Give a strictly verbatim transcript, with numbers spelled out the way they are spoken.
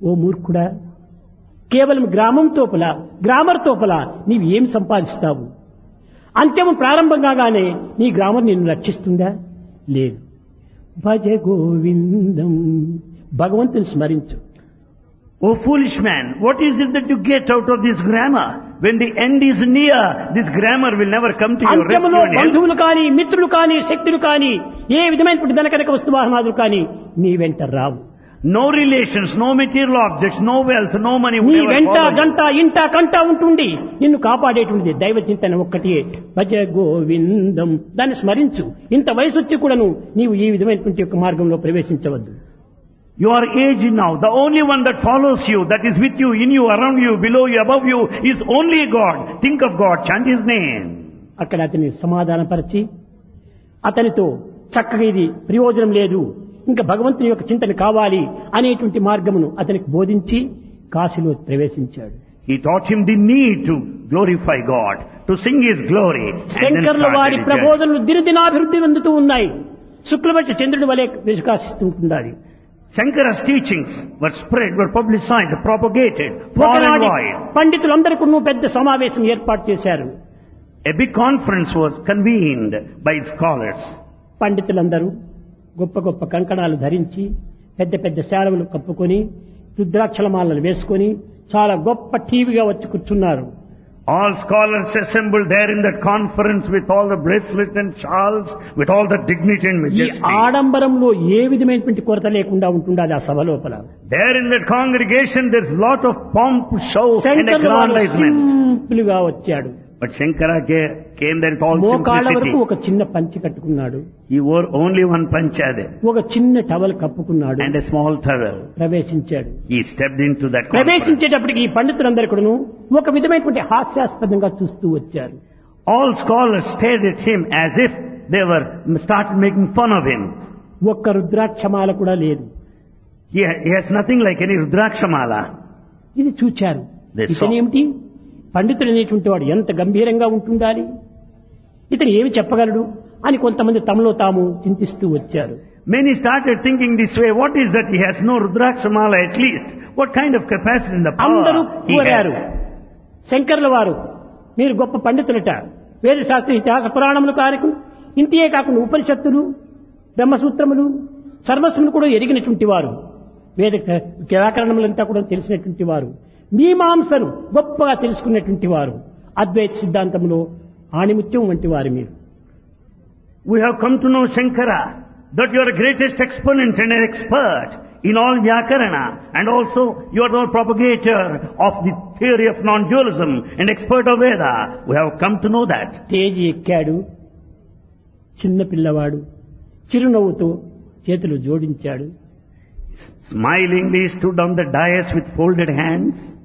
ఓ మూర్ఖుడా, కేవలం గ్రామం తోపల గ్రామర్ తోపల నీవు ఏం సంపాదిస్తావు? అంత్యము ప్రారంభం కాగానే నీ గ్రామర్ నిన్ను రక్షిస్తుందా? లేదు. భజ గోవిందం, భగవంతుని స్మరించు. O foolish man, what is it that you get out of this grammar? When the end is near, this grammar will never come to your rescue అంత్యములో and help. బంధువులు కానీ, మిత్రులు కానీ, శక్తులు కానీ, ఏ విధమైనటువంటి ధనకనక వస్తువాహనాదులు కానీ నీ వెంట రావు. No relations, no material objects, no wealth, no money నీ will ever వెంట follow you. జంట ఇంట కంట ఉంటుండి నిన్ను కాపాడేటువంటిది దైవ చింతన ఒక్కటే. భజ గోవిందం, దాన్ని స్మరించు. ఇంత వయసు వచ్చి కూడాను నీవు ఈ విధమైనటువంటి యొక్క మార్గంలో ప్రవేశించవద్దు. You are aged now. The only one that follows you, that is with you, in you, around you, below you, above you, is only God. Think of God, chant His name. అక్కడ అతని సమాధానపరిచి అతనితో చక్కగా ఇది ప్రయోజనం లేదు, ఇంకా భగవంతుని యొక్క చింతన కావాలి అనేటువంటి మార్గమును అతనికి బోధించి కాశీలో ప్రవేశించాడు. He taught him the need to glorify God, to sing His glory. And then శంకర్ల started వారి his journey. ప్రబోధనలు దినదినాభివృద్ధి చెందుతూ ఉన్నాయి. శుక్లపక్ష చంద్రుడి వలె వికాసిస్తుంటున్నాయి. Shankara's teachings were spread, were publicized, propagated far and ఒకనాటి wide. పండితులందరికీ పెద్ద సమావేశం ఏర్పాటు చేశారు. A big conference was convened by scholars. పండితులందరూ గొప్ప గొప్ప కంకణాలు ధరించి పెద్ద పెద్ద శాలువలు కప్పుకొని రుద్రాక్షలమాలను వేసుకొని చాలా గొప్ప టీవీగా వచ్చి కూర్చున్నారు. All scholars assembled there in that conference with all the bracelets and shawls, with all the dignity and ఈ majesty. ఆడంబరంలో ఏ విధమైనటువంటి కొరత లేకుండా ఉంటుండాలి ఆ సభ లోపల. There in that congregation there's lot of pomp, show and శంకరుల వారు aggrandizement. సింపుల్ గా వచ్చాడు. But Shankara ca- came there with all మోకాళ్ళ వరకు simplicity. ఒక చిన్న పంచి కట్టుకున్నాడు, He wore only one panchade ఒక చిన్న towel కప్పుకున్నాడు, and a small towel. ప్రవేశించాడు. He stepped into that conference. ప్రవేశించేటప్పటికి ఈ పండితులందరూ కూడాను ఒక విధమైనటువంటి హాస్యాస్పదంగా చూస్తూ వచ్చారు. All scholars stared at him as if they were started making fun of him. ఒక్క రుద్రాక్షమాల కూడా లేదు. He, ha- he has nothing like any Rudrakshamala. ఇది చూచారు. They saw. ఇతనేమిటి, పండితుడు అనేటువంటి వాడు ఎంత గంభీరంగా ఉంటుండాలి, ఇతను ఏమి చెప్పగలడు అని కొంతమంది తమలో తాము చింతిస్తూ వచ్చారు. Many started thinking this way, what is that he has no Rudrakshamala at least? What kind of capacity in the అందరూ power he కోరారు. has? శంకర్ల వారు, మీరు గొప్ప పండితులట, వేద శాస్త్ర ఇతిహాస పురాణములు కారకు ఇంతే కాకుండా ఉపనిషత్తులు, బ్రహ్మసూత్రములు, సర్వస్వములు కూడా ఎరిగినటువంటి వారు, వేద వ్యాకరణములంతా కూడా తెలిసినటువంటి వారు, మీమాంసను గొప్పగా తెలుసుకున్నటువంటి వారు, అద్వైత సిద్ధాంతంలో ఆణిముత్యం వంటి వారు మీరు. We have come to know Shankara, that you are the greatest exponent and an expert in all Vyakarana, and also you are the propagator of the theory of non-dualism and expert of Veda. We have come to know that. Teji ఎక్కాడు, చిన్న పిల్లవాడు చిరునవ్వుతో చేతులు జోడించాడు. Smilingly stood on the dais with folded hands.